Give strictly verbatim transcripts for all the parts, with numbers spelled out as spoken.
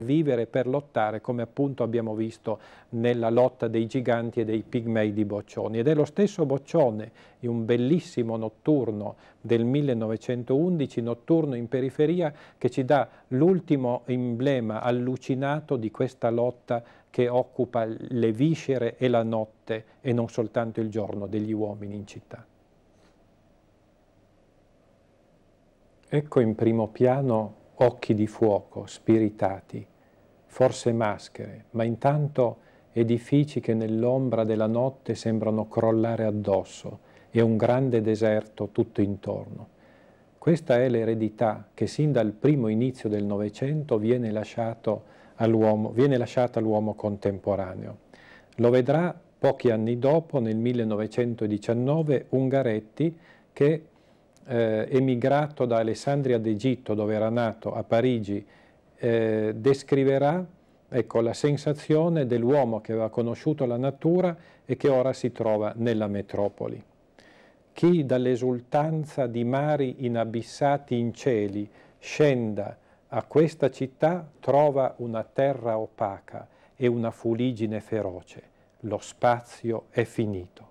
vivere per lottare, come appunto abbiamo visto nella lotta dei giganti e dei pigmei di Boccioni. Ed è lo stesso Boccione, in un bellissimo notturno del millenovecentoundici, Notturno in periferia, che ci dà l'ultimo emblema allucinato di questa lotta che occupa le viscere e la notte e non soltanto il giorno degli uomini in città. Ecco in primo piano occhi di fuoco, spiritati, forse maschere, ma intanto edifici che nell'ombra della notte sembrano crollare addosso e un grande deserto tutto intorno. Questa è l'eredità che sin dal primo inizio del Novecento viene lasciato all'uomo, viene lasciata all'uomo contemporaneo. Lo vedrà pochi anni dopo, nel millenovecentodiciannove, Ungaretti, che eh, emigrato da Alessandria d'Egitto, dove era nato, a Parigi, eh, descriverà ecco, la sensazione dell'uomo che aveva conosciuto la natura e che ora si trova nella metropoli. Chi dall'esultanza di mari inabissati in cieli scenda a questa città trova una terra opaca e una fuligine feroce. Lo spazio è finito.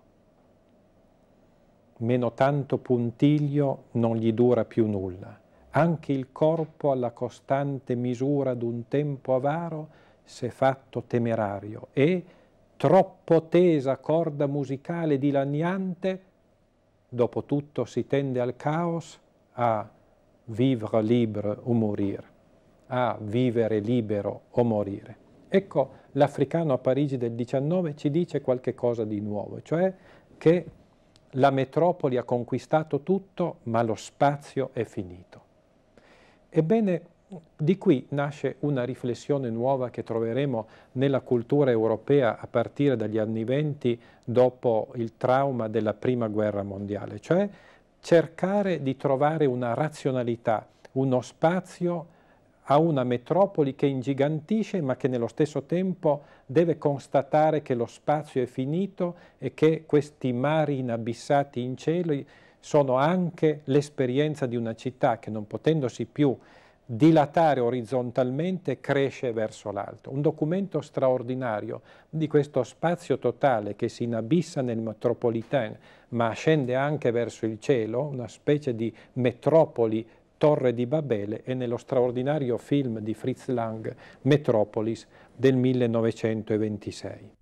Meno tanto puntiglio non gli dura più nulla. Anche il corpo alla costante misura d'un tempo avaro s'è fatto temerario e, troppo tesa corda musicale dilaniante, dopo tutto si tende al caos, a vivre libre o mourir, a vivere libero o morire. Ecco, l'Africano a Parigi del diciannove ci dice qualche cosa di nuovo, cioè che la metropoli ha conquistato tutto, ma lo spazio è finito. Ebbene, di qui nasce una riflessione nuova che troveremo nella cultura europea a partire dagli anni venti, dopo il trauma della Prima Guerra Mondiale, cioè cercare di trovare una razionalità, uno spazio a una metropoli che ingigantisce ma che nello stesso tempo deve constatare che lo spazio è finito e che questi mari inabissati in cielo sono anche l'esperienza di una città che, non potendosi più dilatare orizzontalmente, cresce verso l'alto. Un documento straordinario di questo spazio totale che si inabissa nel metropolitain ma scende anche verso il cielo, una specie di metropoli Torre di Babele, e nello straordinario film di Fritz Lang, Metropolis, del millenovecentoventisei.